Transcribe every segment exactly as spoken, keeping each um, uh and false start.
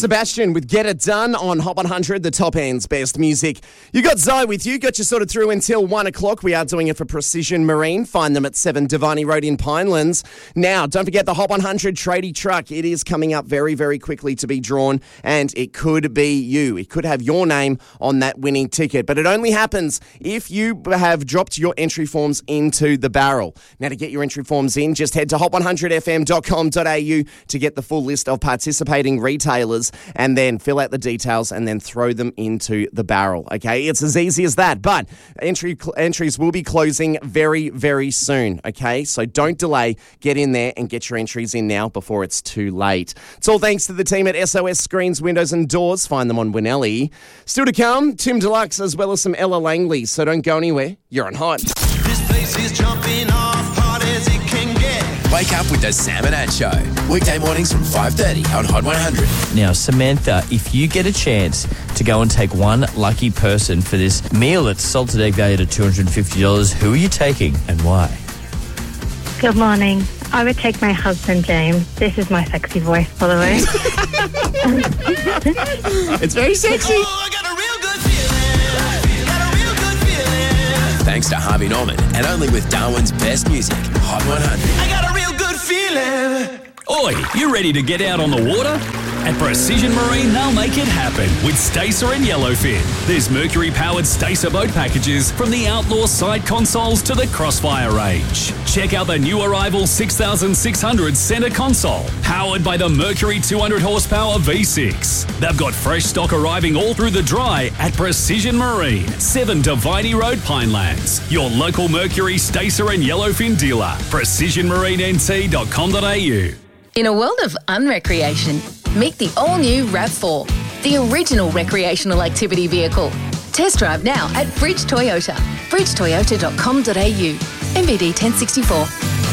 Sebastian with Get It Done on Hot one hundred, the top end's best music. You got Zai with you, got you sorted through until one o'clock. We are doing it for Precision Marine. Find them at seven Devani Road in Pinelands. Now, don't forget the Hot one hundred tradie truck. It is coming up very, very quickly to be drawn, and it could be you. It could have your name on that winning ticket, but it only happens if you have dropped your entry forms into the barrel. Now, to get your entry forms in, just head to hot one hundred f m dot com dot a u to get the full list of participating retailers, and then fill out the details and then throw them into the barrel. Okay, it's as easy as that. But entry cl- entries will be closing very, very soon. Okay, so don't delay. Get in there and get your entries in now before it's too late. It's all thanks to the team at S O S Screens, Windows and Doors. Find them on Winelli. Still to come, Tim Deluxe as well as some Ella Langley. So don't go anywhere. You're on Hot. This place is jumping off hard as it can get. Wake up with the Sam and Ad Show. Weekday mornings from five thirty on Hot one hundred. Now, Samantha, if you get a chance to go and take one lucky person for this meal that's salted egg valued at two hundred fifty dollars, who are you taking and why? Good morning. I would take my husband, James. This is my sexy voice, by the way. It's very sexy. Oh, I got a real good feeling. Got a real good feeling. Thanks to Harvey Norman and only with Darwin's best music, Hot one hundred. I got a real good feeling. Oi, you ready to get out on the water? At Precision Marine, they'll make it happen with Stacer and Yellowfin. There's Mercury-powered Stacer boat packages from the outlaw side consoles to the Crossfire range. Check out the new arrival six thousand six hundred centre console, powered by the Mercury two hundred horsepower V six. They've got fresh stock arriving all through the dry at Precision Marine, seven Devani Road, Pinelands. Your local Mercury, Stacer and Yellowfin dealer. precision marine n t dot com dot a u. In a world of unrecreation, meet the all-new RAV four, the original recreational activity vehicle. Test drive now at Bridge Toyota, bridge toyota dot com dot a u, M V D ten sixty-four.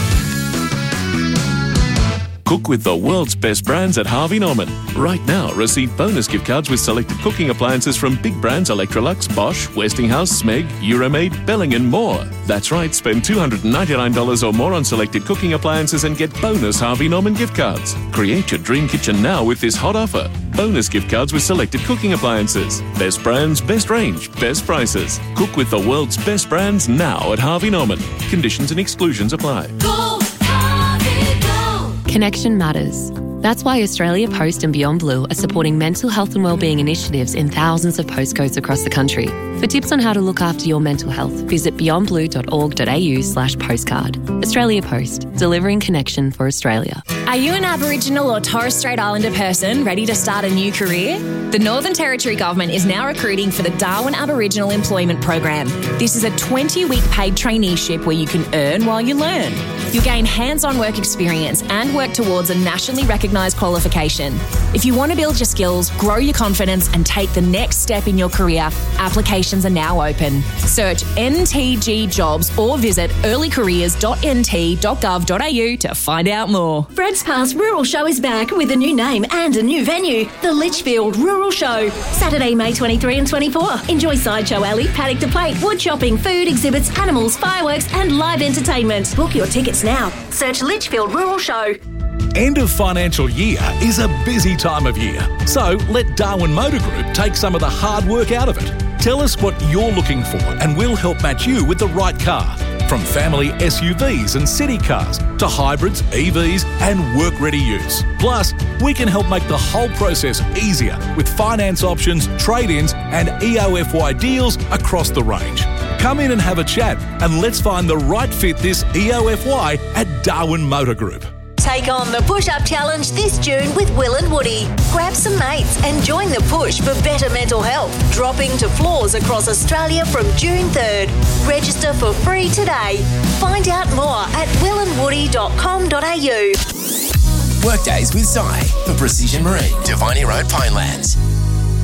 Cook with the world's best brands at Harvey Norman. Right now, receive bonus gift cards with selected cooking appliances from big brands Electrolux, Bosch, Westinghouse, Smeg, Euromaid, Belling and more. That's right, spend two hundred ninety-nine dollars or more on selected cooking appliances and get bonus Harvey Norman gift cards. Create your dream kitchen now with this hot offer. Bonus gift cards with selected cooking appliances. Best brands, best range, best prices. Cook with the world's best brands now at Harvey Norman. Conditions and exclusions apply. Go, Harvey, go. Connection matters. That's why Australia Post and Beyond Blue are supporting mental health and wellbeing initiatives in thousands of postcodes across the country. For tips on how to look after your mental health, visit beyond blue dot org dot a u slash postcard. Australia Post, delivering connection for Australia. Are you an Aboriginal or Torres Strait Islander person ready to start a new career? The Northern Territory Government is now recruiting for the Darwin Aboriginal Employment Program. This is a twenty-week paid traineeship where you can earn while you learn. You'll gain hands-on work experience and work towards a nationally recognised qualification. If you want to build your skills, grow your confidence and take the next step in your career, applications are now open. Search N T G Jobs or visit early careers dot n t dot gov dot a u to find out more. Fred's Past Rural Show is back with a new name and a new venue, the Litchfield Rural Show. Saturday, May twenty-third and twenty-fourth. Enjoy Sideshow Alley, Paddock to Plate, wood shopping, food, exhibits, animals, fireworks and live entertainment. Book your tickets now. Search Litchfield Rural Show. End of financial year is a busy time of year, so let Darwin Motor Group take some of the hard work out of it. Tell us what you're looking for and we'll help match you with the right car. From family S U Vs and city cars to hybrids, E Vs and work-ready use. Plus, we can help make the whole process easier with finance options, trade-ins and E O F Y deals across the range. Come in and have a chat and let's find the right fit this E O F Y at Darwin Motor Group. Take on the Push-Up Challenge this June with Will and Woody. Grab some mates and join the push for better mental health. Dropping to floors across Australia from June third. Register for free today. Find out more at will and woody dot com dot a u. Workdays with Zai for Precision Marine, Devani Road, Pinelands.